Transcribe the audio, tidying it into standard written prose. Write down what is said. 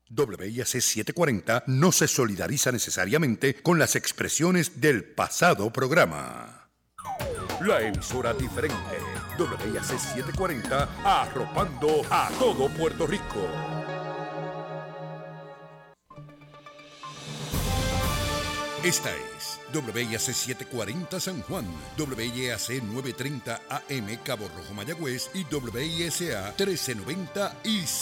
WIAC 740 no se solidariza necesariamente con las expresiones del pasado programa. La emisora diferente. WIAC 740, arropando a todo Puerto Rico. Esta es WIAC 740 San Juan, WIAC 930 AM Cabo Rojo Mayagüez y WISA 1390 y